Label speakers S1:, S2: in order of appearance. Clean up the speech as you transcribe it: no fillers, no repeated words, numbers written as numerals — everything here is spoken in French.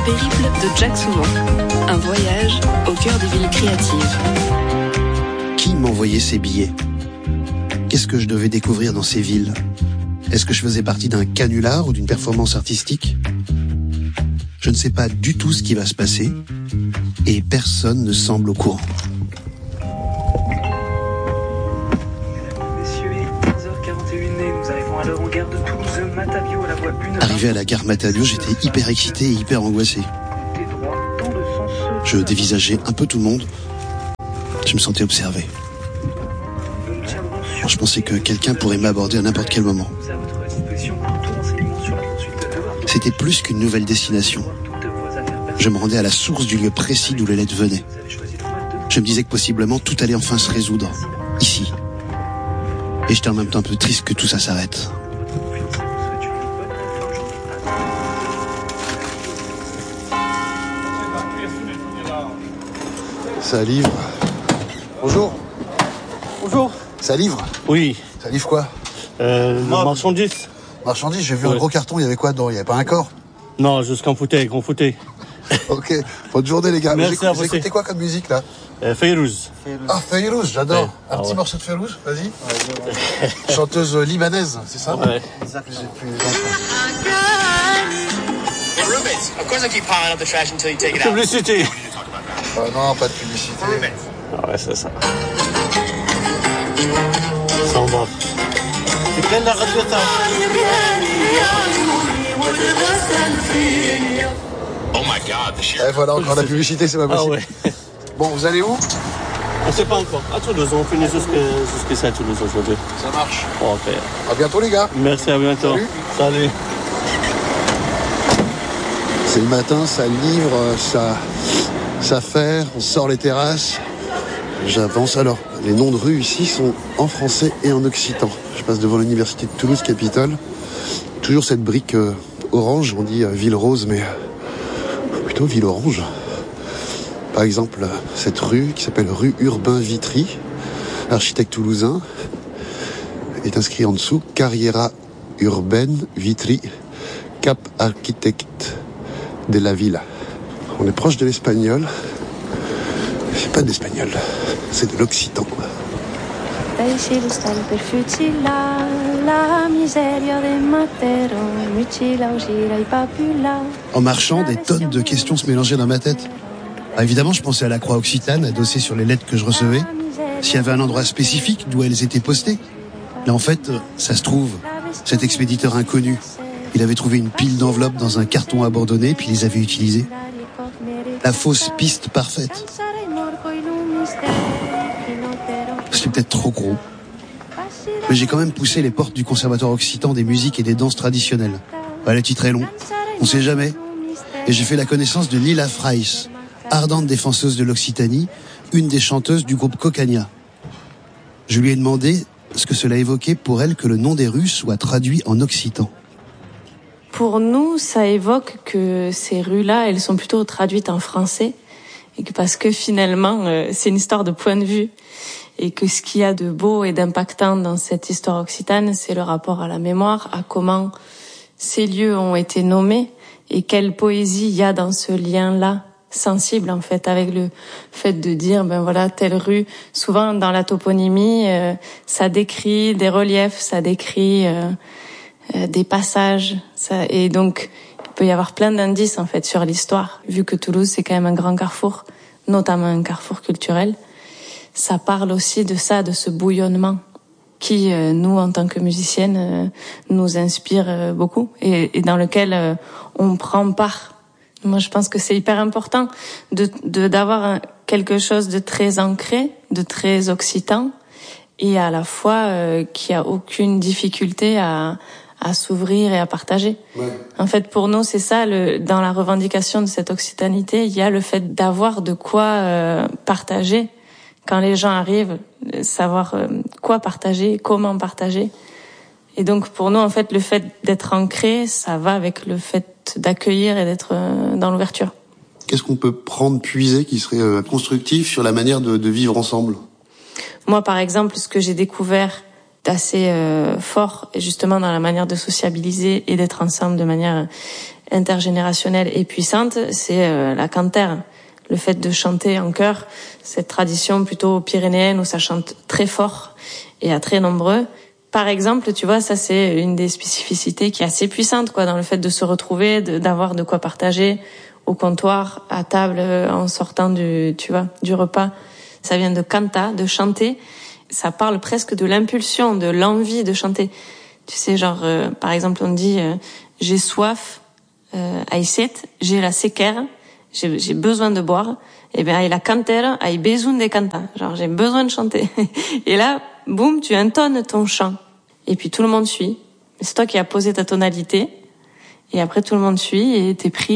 S1: périple de Jack Souvent. Un voyage au cœur des villes créatives.
S2: Qui m'envoyait ces billets ? Qu'est-ce que je devais découvrir dans ces villes ? Est-ce que je faisais partie d'un canular ou d'une performance artistique ? Je ne sais pas du tout ce qui va se passer et personne ne semble au courant. Arrivé à la gare Matavio, j'étais hyper excité et hyper angoissé. Je dévisageais un peu tout le monde. Je me sentais observé. Je pensais que quelqu'un pourrait m'aborder à n'importe quel moment. C'était plus qu'une nouvelle destination. Je me rendais à la source du lieu précis d'où les lettres venaient. Je me disais que possiblement tout allait enfin se résoudre, ici. Et j'étais en même temps un peu triste que tout ça s'arrête. Ça livre. Bonjour.
S3: Bonjour.
S2: Ça livre ?
S3: Oui.
S2: Ça livre quoi ?
S3: Marchandises.
S2: Marchandises, j'ai vu un gros carton, il y avait quoi dedans ? Il n'y avait pas un corps ?
S3: Non, juste qu'un fauteuil, grand fauteuil.
S2: Ok, bonne journée les gars.
S3: Merci à vous.
S2: Vous écoutez quoi comme musique là ?
S3: Fayrouz.
S2: Ah, Fayrouz, j'adore.
S3: Ouais.
S2: Un petit morceau de Fayrouz, vas-y. Chanteuse libanaise, c'est ça ?
S3: Ouais.
S2: Exactement. J'ai plus les enfants.
S4: Roommates, of course I keep piling up the trash until you take it out.
S3: Publicité.
S2: Non, pas de publicité.
S3: Ah ouais, c'est ça. Ça en va. C'est quelle la radio ça ?
S4: Oh my god, the shit.
S2: Et voilà, encore la publicité, c'est pas
S3: Ah
S2: possible.
S3: ouais.
S2: Bon, vous allez où ?
S3: On sait pas encore. À Toulouse, on finit jusqu'à ça à Toulouse aujourd'hui.
S2: Ça marche.
S3: Bon, ok.
S2: À bientôt les gars.
S3: Merci, à bientôt. Salut.
S2: C'est le matin, ça livre, ça fait, on sort les terrasses. J'avance. Alors, les noms de rues ici sont en français et en occitan. Je passe devant l'université de Toulouse-Capitole. Toujours cette brique orange, on dit ville rose, mais plutôt ville orange. Par exemple, cette rue qui s'appelle rue Urbain Vitry, architecte toulousain, est inscrit en dessous Carriera Urbaine Vitry, Cap Architecte de la Villa. On est proche de l'espagnol. C'est pas de l'espagnol, c'est de l'occitan. En marchant, des tonnes de questions se mélangeaient dans ma tête. Ah, évidemment, je pensais à la croix occitane, adossée sur les lettres que je recevais. S'il y avait un endroit spécifique d'où elles étaient postées. Là, en fait, ça se trouve, cet expéditeur inconnu, il avait trouvé une pile d'enveloppes dans un carton abandonné, puis les avait utilisées. La fausse piste parfaite. C'était peut-être trop gros. Mais j'ai quand même poussé les portes du Conservatoire occitan des musiques et des danses traditionnelles. Le titre est long, on sait jamais. Et j'ai fait la connaissance de Lila Freiss, ardente défenseuse de l'Occitanie, une des chanteuses du groupe Cocania. Je lui ai demandé ce que cela évoquait pour elle que le nom des rues soit traduit en occitan.
S5: Pour nous, ça évoque que ces rues-là, elles sont plutôt traduites en français, et que parce que finalement, c'est une histoire de point de vue, et que ce qu'il y a de beau et d'impactant dans cette histoire occitane, c'est le rapport à la mémoire, à comment ces lieux ont été nommés, et quelle poésie il y a dans ce lien-là, sensible en fait, avec le fait de dire, ben voilà, telle rue, souvent dans la toponymie, ça décrit des reliefs, ça décrit des passages, et donc il peut y avoir plein d'indices en fait sur l'histoire, vu que Toulouse c'est quand même un grand carrefour, notamment un carrefour culturel. Ça parle aussi de ça, de ce bouillonnement qui, nous en tant que musiciennes, nous inspire beaucoup et dans lequel on prend part. Moi je pense que c'est hyper important d'avoir quelque chose de très ancré, de très occitan, et à la fois qui a aucune difficulté à s'ouvrir et à partager. Ouais. En fait, pour nous, c'est ça, dans la revendication de cette occitanité, il y a le fait d'avoir de quoi partager. Quand les gens arrivent, savoir quoi partager, comment partager. Et donc, pour nous, en fait, le fait d'être ancré, ça va avec le fait d'accueillir et d'être dans l'ouverture.
S2: Qu'est-ce qu'on peut prendre, puiser, qui serait constructif sur la manière de vivre ensemble ?
S5: Moi, par exemple, ce que j'ai découvert d'assez fort, justement dans la manière de sociabiliser et d'être ensemble de manière intergénérationnelle et puissante, c'est la cantère. Le fait de chanter en chœur, cette tradition plutôt pyrénéenne où ça chante très fort et à très nombreux. Par exemple, tu vois, ça c'est une des spécificités qui est assez puissante, quoi, dans le fait de se retrouver, d'avoir de quoi partager au comptoir, à table, en sortant du repas. Ça vient de canta, de chanter. Ça parle presque de l'impulsion, de l'envie de chanter. Tu sais, genre, par exemple, on dit j'ai soif, aiset, j'ai la séquère, j'ai besoin de boire. Et bien, ai la cantera, ai besoin de cantar. Genre, j'ai besoin de chanter. Et là, boum, tu intones ton chant. Et puis tout le monde suit. C'est toi qui as posé ta tonalité. Et après, tout le monde suit et t'es pris